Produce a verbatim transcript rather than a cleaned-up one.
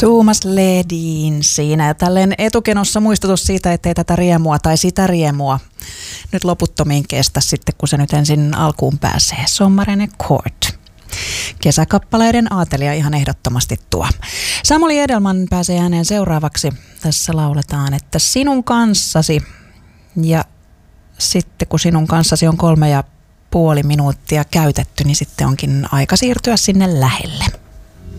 Tuomas Ledin siinä ja tälleen etukenossa muistutus siitä, ettei tätä riemua tai sitä riemua nyt loputtomiin kestä sitten, kun se nyt ensin alkuun pääsee. Sommaren Court. Kesäkappaleiden aatelija ihan ehdottomasti tuo. Samuli Edelman pääsee ääneen seuraavaksi. Tässä lauletaan, että sinun kanssasi ja sitten kun sinun kanssasi on kolme ja puoli minuuttia käytetty, niin sitten onkin aika siirtyä sinne lähelle.